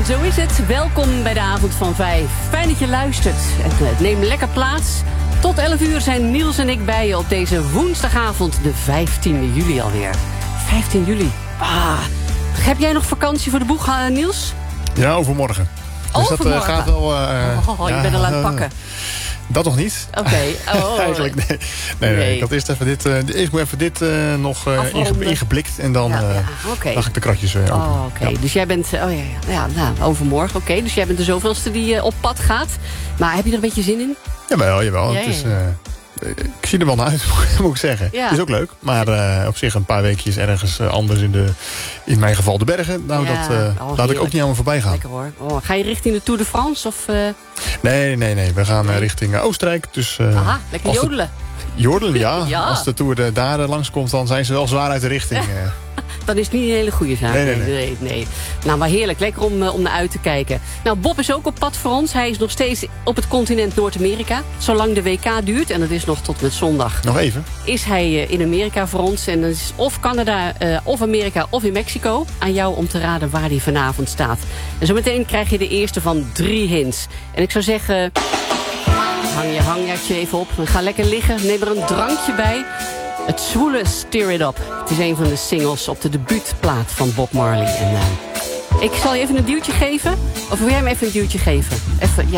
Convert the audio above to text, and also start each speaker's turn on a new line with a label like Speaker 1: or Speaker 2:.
Speaker 1: En zo is het. Welkom bij de avond van 5. Fijn dat je luistert. Neem lekker plaats. Tot 11 uur zijn Niels en ik bij je op deze woensdagavond, de 15e juli alweer. 15 juli. Heb jij nog vakantie voor de boeg, Niels?
Speaker 2: Ja, overmorgen. Dus dat gaat wel...
Speaker 1: je bent al aan het pakken.
Speaker 2: Dat nog niet.
Speaker 1: Oké.
Speaker 2: Eigenlijk nee. Ik had eerst even dit... Eerst moet even dit nog ingeblikt. En dan lag ik de kratjes weer open.
Speaker 1: Oké. Dus jij bent... overmorgen. Oké. Dus jij bent de zoveelste die op pad gaat. Maar heb je er een beetje zin in?
Speaker 2: Jawel.
Speaker 1: Ja.
Speaker 2: Het is, ik zie er wel naar uit, moet ik zeggen.
Speaker 1: Ja.
Speaker 2: Het is ook leuk. Maar op zich een paar weekjes ergens anders in mijn geval de bergen. Nou, dat laat ik ook niet aan me voorbij gaan.
Speaker 1: Lekker hoor. Ga je richting de Tour de France? Of,
Speaker 2: Nee. We gaan richting Oostenrijk. Dus,
Speaker 1: lekker jodelen.
Speaker 2: Jodelen, ja. Als de Tour daar langskomt, dan zijn ze wel zwaar uit de richting.
Speaker 1: Dan is het niet een hele goede zaak. Nee. Nou, maar heerlijk. Lekker om naar uit te kijken. Nou, Bob is ook op pad voor ons. Hij is nog steeds op het continent Noord-Amerika. Zolang de WK duurt, en dat is nog tot met zondag.
Speaker 2: Nog even.
Speaker 1: Is hij in Amerika voor ons. En dat is of Canada, of Amerika, of in Mexico. Aan jou om te raden waar hij vanavond staat. En zometeen krijg je de eerste van 3 hints. En ik zou zeggen... Hang je hangjakje even op. Ga lekker liggen. Neem er een drankje bij. Het zwoele Stir It Up. Het is een van de singles op de debuutplaat van Bob Marley. En ik zal je even een duwtje geven. Of wil jij hem even een duwtje geven? Even,